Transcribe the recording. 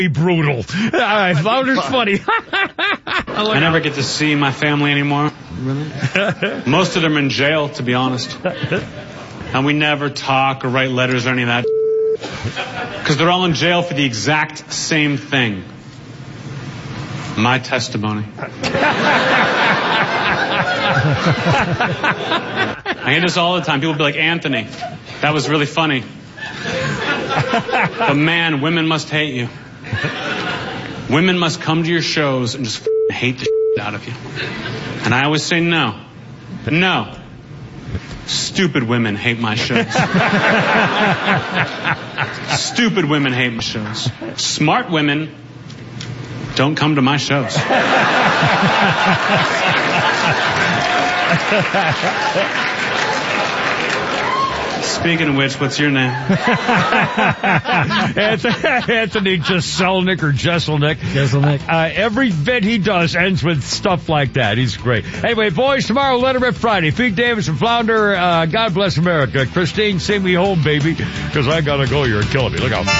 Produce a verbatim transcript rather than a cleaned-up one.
brutal. I found it funny. I never get to see my family anymore. Really? Most of them are in jail, to be honest. And we never talk or write letters or any of that. Because they're all in jail for the exact same thing. My testimony. I hear this all the time. People be like, Anthony, that was really funny. But man, women must hate you. Women must come to your shows and just hate the shit out of you. And I always say no. No. Stupid women hate my shows. Stupid women hate my shows. Smart women don't come to my shows. Speaking of which, what's your name? Anthony Jeselnik or Jeselnik. Jeselnik. Uh, every bit he does ends with stuff like that. He's great. Anyway, boys, tomorrow, Letterman Friday. Pete Davidson, Flounder. Uh, God bless America. Christine, sing me home, baby, because I gotta go. You're killing me. Look out.